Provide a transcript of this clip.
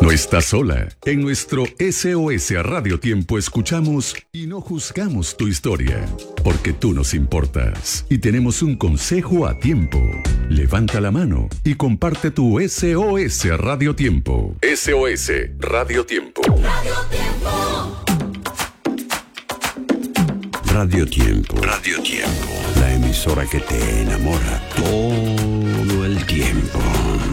No estás sola. En nuestro SOS Radio Tiempo escuchamos y no juzgamos tu historia, porque tú nos importas y tenemos un consejo a tiempo. Levanta la mano y comparte tu SOS Radio Tiempo. SOS Radio Tiempo. Radio Tiempo. Radio Tiempo. Radio Tiempo. La emisora que te enamora todo el tiempo.